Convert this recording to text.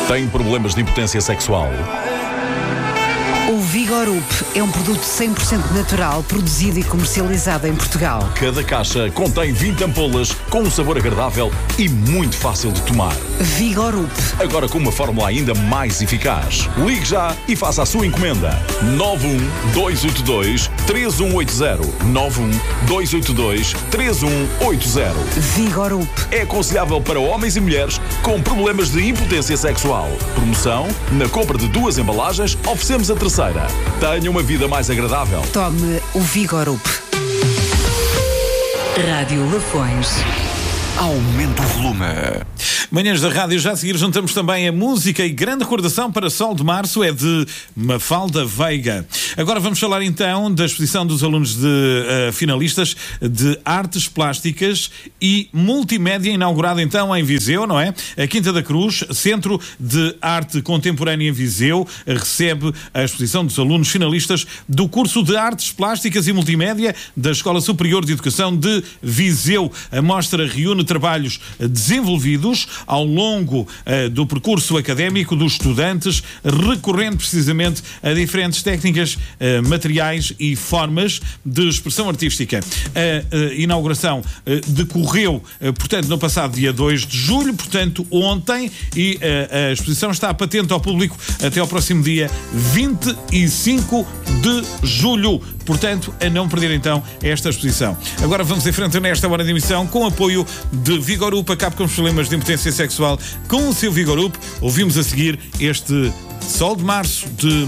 Tem problemas de impotência sexual? O Vigorup é um produto 100% natural, produzido e comercializado em Portugal. Cada caixa contém 20 ampolas com um sabor agradável e muito fácil de tomar. Vigorup. Agora com uma fórmula ainda mais eficaz. Ligue já e faça a sua encomenda. 91282-3180. 91282-3180. Vigorup. É aconselhável para homens e mulheres com problemas de impotência sexual. Promoção: na compra de 2 embalagens, oferecemos a terceira. Tenha uma vida mais agradável. Tome o Vigorup. Rádio Lafões. Aumenta o volume. Manhãs da Rádio, já a seguir juntamos também a música e grande recordação para Sol de Março é de Mafalda Veiga. Agora vamos falar então da exposição dos alunos finalistas de Artes Plásticas e Multimédia, inaugurada então em Viseu, não é? A Quinta da Cruz, Centro de Arte Contemporânea em Viseu, recebe a exposição dos alunos finalistas do curso de Artes Plásticas e Multimédia da Escola Superior de Educação de Viseu. A mostra reúne trabalhos desenvolvidos ao longo do percurso académico dos estudantes, recorrendo precisamente a diferentes técnicas, materiais e formas de expressão artística. A inauguração decorreu, portanto, no passado dia 2 de julho, portanto, ontem, e a exposição está patente ao público até ao próximo dia 25 de julho. Portanto, a não perder então esta exposição. Agora vamos em frente nesta hora de emissão com apoio de Vigorup. Acabe com os problemas de impotência sexual com o seu Vigorup. Ouvimos a seguir este Sol de Março de